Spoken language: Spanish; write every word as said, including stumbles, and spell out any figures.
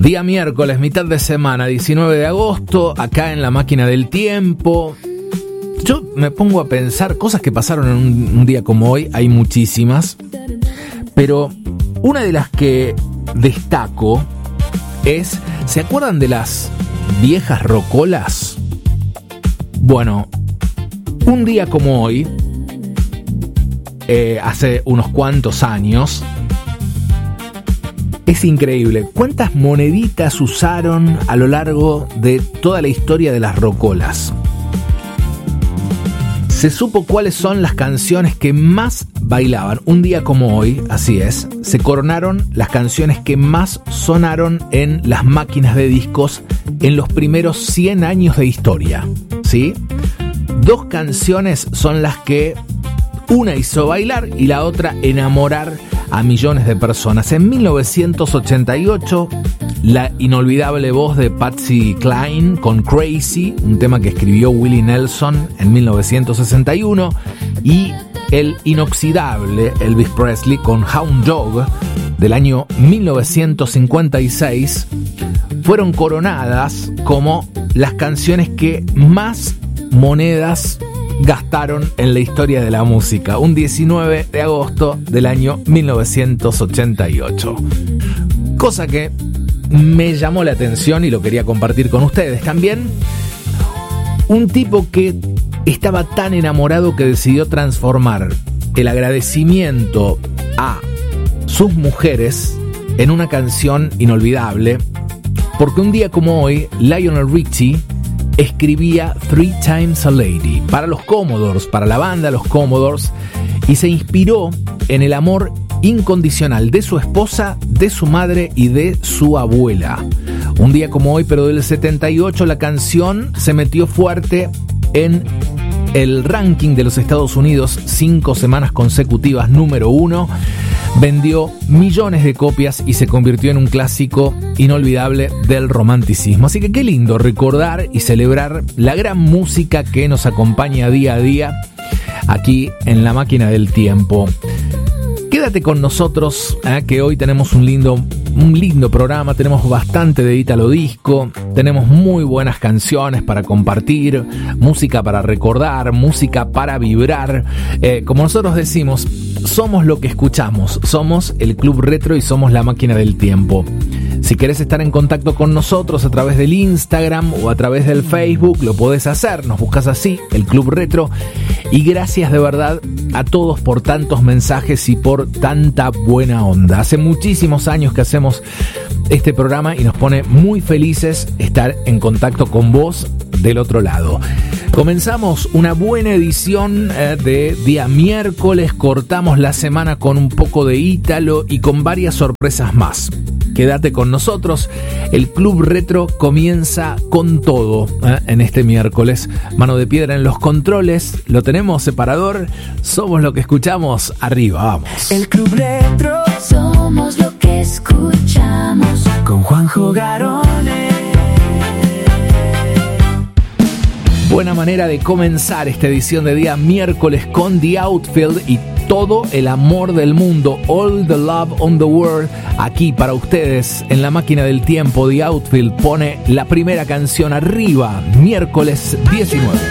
Día miércoles, mitad de semana, diecinueve de agosto, acá en la máquina del tiempo. Yo me pongo a pensar cosas que pasaron en un, un día como hoy, hay muchísimas, pero una de las que destaco es, ¿se acuerdan de las viejas rocolas? Bueno, un día como hoy, eh, hace unos cuantos años, es increíble cuántas moneditas usaron a lo largo de toda la historia de las rocolas. Se supo cuáles son las canciones que más bailaban. Un día como hoy, así es, se coronaron las canciones que más sonaron en las máquinas de discos en los primeros cien años de historia, ¿sí? Dos canciones son las que una hizo bailar y la otra enamorar a millones de personas. En mil novecientos ochenta y ocho, la inolvidable voz de Patsy Cline con Crazy, un tema que escribió Willie Nelson en mil novecientos sesenta y uno, y el inoxidable Elvis Presley con Hound Dog del año mil novecientos cincuenta y seis, fueron coronadas como las canciones que más monedas gastaron en la historia de la música, un diecinueve de agosto del año mil novecientos ochenta y ocho. Cosa que me llamó la atención y lo quería compartir con ustedes. También un tipo que estaba tan enamorado que decidió transformar el agradecimiento a sus mujeres en una canción inolvidable, porque un día como hoy, Lionel Richie escribía Three Times a Lady para los Commodores, para la banda Los Commodores, y se inspiró en el amor incondicional de su esposa, de su madre y de su abuela. Un día como hoy, pero del setenta y ocho, la canción se metió fuerte en el ranking de los Estados Unidos, cinco semanas consecutivas, número uno. Vendió millones de copias y se convirtió en un clásico inolvidable del romanticismo. Así que qué lindo recordar y celebrar la gran música que nos acompaña día a día aquí en la máquina del tiempo. Quédate con nosotros, ¿eh? Que hoy tenemos un lindo, un lindo programa, tenemos bastante de Italo Disco, tenemos muy buenas canciones para compartir, música para recordar, música para vibrar. Eh, como nosotros decimos, somos lo que escuchamos, somos el Club Retro y somos la máquina del tiempo. Si querés estar en contacto con nosotros a través del Instagram o a través del Facebook, lo podés hacer, nos buscas así, el Club Retro. Y gracias de verdad a todos por tantos mensajes y por tanta buena onda. Hace muchísimos años que hacemos este programa y nos pone muy felices estar en contacto con vos del otro lado. Comenzamos una buena edición eh, de día miércoles, cortamos la semana con un poco de Ítalo y con varias sorpresas más. Quédate con nosotros, el Club Retro comienza con todo ¿eh? en este miércoles. Mano de piedra en los controles, lo tenemos separador, somos lo que escuchamos, arriba, vamos. El Club Retro, somos lo que escuchamos, con Juanjo Garone. Buena manera de comenzar esta edición de día miércoles con The Outfield y todo el amor del mundo, All the Love on the World, aquí para ustedes en la máquina del tiempo. The Outfield pone la primera canción arriba, miércoles diecinueve.